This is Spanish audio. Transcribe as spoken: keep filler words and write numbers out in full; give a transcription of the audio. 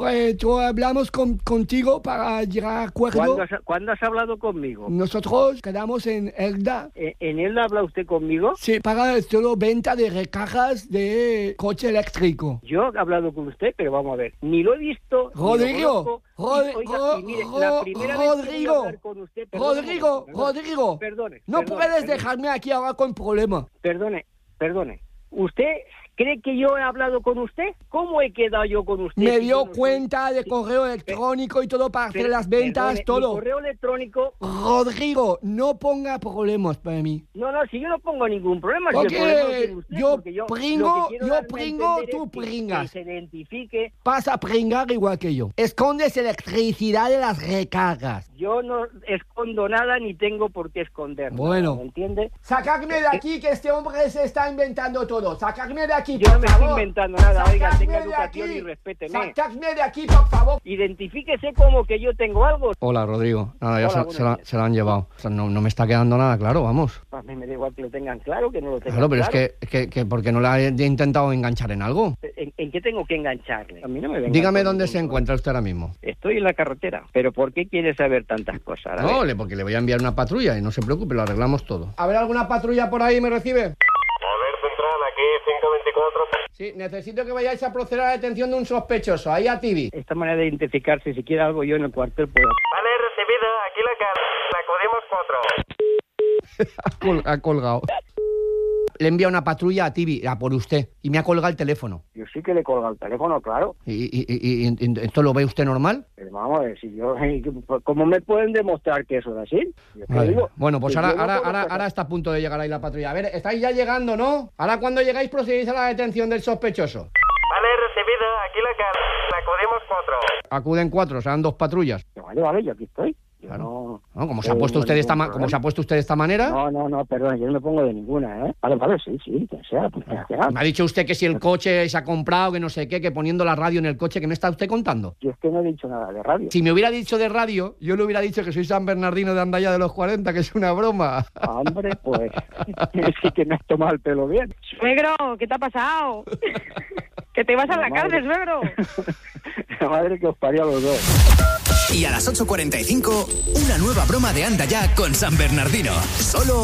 Pero eh, tú hablamos con, contigo para llegar a acuerdo. ¿Cuándo has, ¿Cuándo has hablado conmigo? Nosotros quedamos en Elda. ¿En, ¿En Elda habla usted conmigo? Sí, para todo venta de recargas de coche eléctrico. Yo he hablado con usted, pero vamos a ver, ni lo he visto. Rodrigo, ni lo Rod- oiga, Ro- y mire, Ro- la primera vez que voy a Rodrigo, hablar con usted, perdone, Rodrigo, perdone, Rodrigo, perdone, no perdone, puedes perdone. dejarme aquí ahora con problemas. Perdone, perdone. ¿Usted cree que yo he hablado con usted? ¿Cómo he quedado yo con usted? Me si dio yo no cuenta soy- de correo electrónico y todo para hacer Per- las ventas, perdone, todo. Mi correo electrónico... Rodrigo, no ponga problemas para mí. No, no, si yo no pongo ningún problema. si el Porque problema lo tiene usted, yo porque yo pringo, lo que quiero yo darme a pringo, entender tú es que- pringas. Que se identifique. Vas a pringar igual que yo. Escondes electricidad de las recargas. Yo no escondo nada ni tengo por qué esconder nada, Bueno. ¿me entiende? Sacadme de aquí, que este hombre se está inventando todo. Sacadme de aquí, Yo por no me favor. estoy inventando nada, oiga, Sacadme tenga de educación aquí. y respéteme. Sacadme de aquí, por favor. Identifíquese como que yo tengo algo. Hola, Rodrigo. Nada, ya Hola, se, buenos se la, días. se la han llevado. O sea, no, no me está quedando nada claro, vamos. A mí me da igual que lo tengan claro, que no lo tengan Claro, pero claro. es que, que, que ¿por qué no la he he intentado enganchar en algo? ¿En, en qué tengo que engancharle? A mí no me venga Dígame con dónde ningún se encuentra usted ahora mismo. problema. Estoy en la carretera. ¿Pero por qué quiere saber tantas cosas? A No, ver. le- porque le voy a enviar una patrulla y no se preocupe, lo arreglamos todo. A ver, ¿alguna patrulla por ahí me recibe? A ver, central, aquí cinco veinticuatro. Sí, necesito que vayáis a proceder a la detención de un sospechoso. Ahí a Tibi. Esta manera de identificarse, si quiere algo yo en el cuartel puedo. Vale, recibida, aquí la cara. Acudimos cuatro. Ha col- ha colgado. Le envía una patrulla a Tibi, a por usted, y me ha colgado el teléfono. Yo sí que le colgo el teléfono, claro. ¿Y, y, y- y- y esto lo ve usted normal? Pero vamos a ver, si yo, ¿cómo me pueden demostrar que eso es así? Yo te Vale. digo Bueno, pues que ahora, yo no ahora, puedo ahora, pasar. ahora está a punto de llegar ahí la patrulla. A ver, estáis ya llegando, ¿no? Ahora cuando llegáis procedéis a la detención del sospechoso. Vale, recibida, aquí la cara. Acudimos cuatro. Acuden cuatro, serán dos patrullas. Vale, vale, yo aquí estoy. Yo Claro. no... ¿No? Como se ha no puesto tengo usted de esta ningún ma- como se ha problema. puesto usted de esta manera. No, no, no, perdón, yo no me pongo de ninguna, ¿eh? Vale, vale, sí, sí, que sea, pues que sea. Me ha dicho usted que si el coche se ha comprado, que no sé qué, que poniendo la radio en el coche, ¿qué me está usted contando? Yo es que no he dicho nada de radio. Si me hubiera dicho de radio, yo le hubiera dicho que soy San Bernardino de Andaya de los cuarenta, que es una broma. Hombre, pues, sí que me has tomado el pelo bien. Suegro, ¿qué te ha pasado? Que te ibas a la Madre. cárcel, suegro. La madre que os parió a los dos. Y a las ocho cuarenta y cinco, una nueva broma de Anda Ya con San Bernardino. Solo